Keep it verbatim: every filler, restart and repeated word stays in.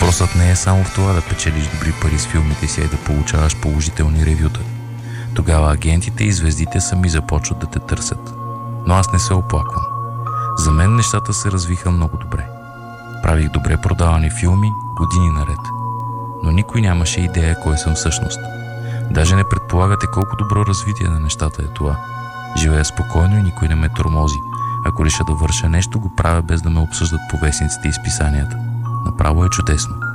Въпросът не е само в това да печелиш добри пари с филмите си, а и да получаваш положителни ревюта. Тогава агентите и звездите сами започват да те търсят. Но аз не се оплаквам. За мен нещата се развиха много добре. Правих добре продавани филми години наред. Но никой нямаше идея кой съм всъщност. Даже не предполагате колко добро развитие на нещата е това. Живея спокойно и никой не ме тормози. Ако реша да върша нещо, го правя без да ме обсъждат по вестниците и списанията. Направо е чудесно.